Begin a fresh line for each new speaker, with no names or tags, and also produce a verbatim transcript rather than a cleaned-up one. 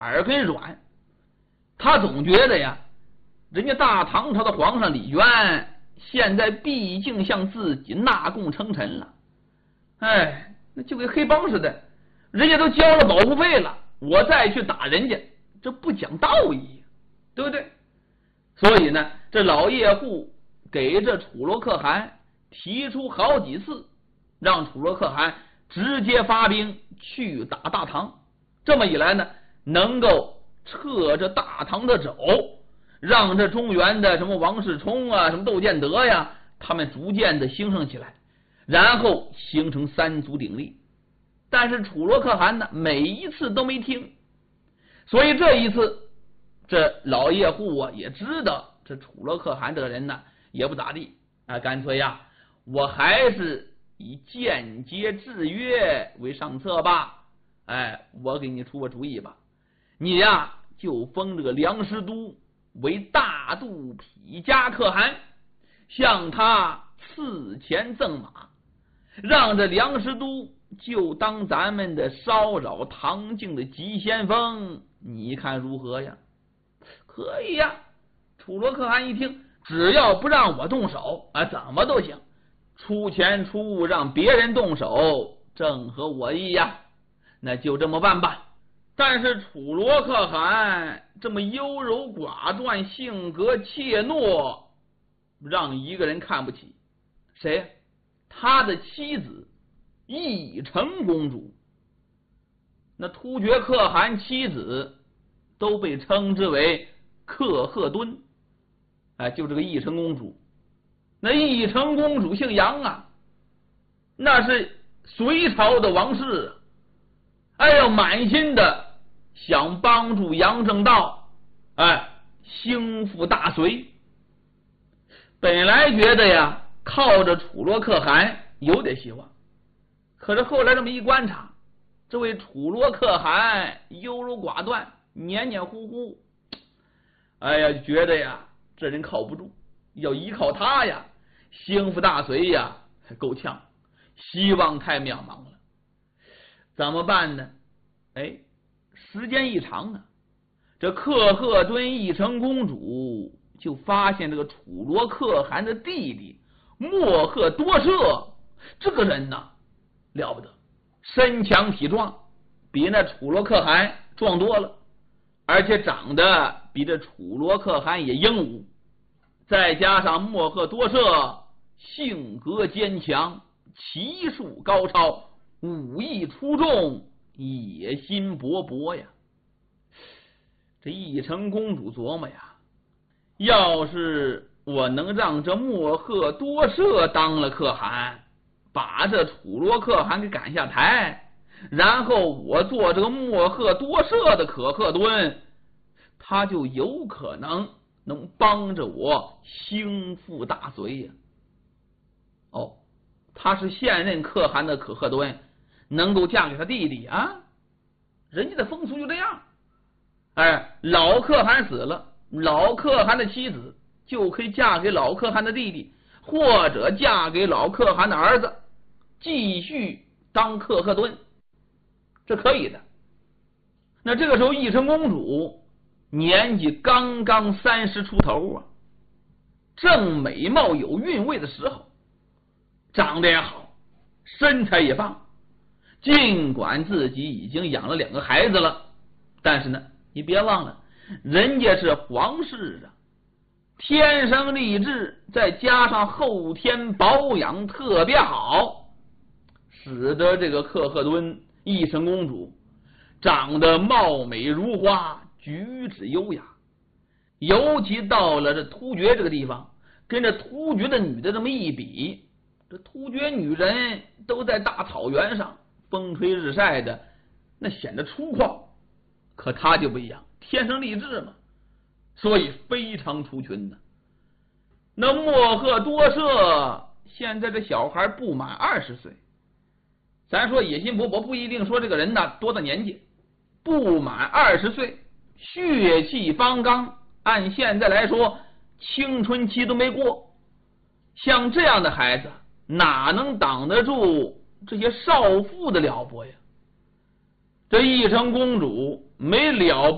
耳根软。他总觉得呀，人家大唐朝的皇上李渊现在毕竟向自己纳贡称臣了，哎，那就跟黑帮似的，人家都交了保护费了，我再去打人家，这不讲道义，对不对？所以呢，这老叶护给这楚罗可汗提出好几次，让楚罗可汗直接发兵去打大唐。这么一来呢，能够撤这大唐的肘，让这中原的什么王世充啊，什么窦建德呀，他们逐渐的兴盛起来，然后形成三足鼎立。但是楚罗可汗呢，每一次都没听，所以这一次，这老叶护啊也知道这楚罗可汗这个人呢也不咋地啊，干脆呀，我还是以间接制约为上策吧。哎，我给你出个主意吧，你呀就封这个梁师都为大肚匹加可汗，向他赐钱赠马，让这梁师都就当咱们的骚扰唐境的急先锋，你看如何呀？可以呀。楚罗可汗一听，只要不让我动手啊，怎么都行，出钱出物让别人动手，正合我意呀。那就这么办吧。但是楚罗可汗这么优柔寡断，性格怯懦，让一个人看不起，谁？他的妻子义成公主。那突厥可汗妻子都被称之为可贺敦，哎，就这个义成公主。那义成公主姓杨啊，那是隋朝的王室，哎呦，满心的想帮助杨正道，哎，兴复大隋。本来觉得呀，靠着楚罗可汗有点希望，可是后来这么一观察，这位楚罗可汗优柔寡断，黏黏糊糊，哎呀，觉得呀，这人靠不住，要依靠他呀，兴复大隋呀，够呛，希望太渺茫了。怎么办呢？哎，时间一长呢，这可贺敦义成公主就发现这个楚罗可汗的弟弟莫贺多舍，这个人呢了不得，身强体壮，比那楚罗可汗壮多了，而且长得比这楚罗可汗也英武，再加上莫贺多舍性格坚强，骑术高超，武艺出众，野心勃勃呀。这义成公主琢磨呀，要是我能让这莫贺多舍当了可汗，把这楚罗可汗给赶下台，然后我做这个莫贺多舍的可贺敦，他就有可能能帮着我兴复大隋呀。哦，他是现任可汗的可贺敦，能够嫁给他弟弟啊？人家的风俗就这样。哎，老可汗死了，老可汗的妻子就可以嫁给老可汗的弟弟，或者嫁给老可汗的儿子，继续当可贺敦，这可以的。那这个时候义成公主年纪刚刚三十出头啊，正美貌有韵味的时候，长得也好，身材也棒。尽管自己已经养了两个孩子了，但是呢，你别忘了，人家是皇室啊，天生丽质，再加上后天保养特别好，使得这个可贺敦义成公主长得貌美如花，举止优雅。尤其到了这突厥这个地方，跟这突厥的女的这么一比，这突厥女人都在大草原上风吹日晒的，那显得粗犷，可她就不一样，天生丽质嘛，所以非常出群的。那莫贺多舍现在这小孩不满二十岁，咱说野心勃勃不一定说这个人呢多大年纪，不满二十岁，血气方刚，按现在来说青春期都没过，像这样的孩子哪能挡得住这些少妇的撩拨呀？这义成公主没了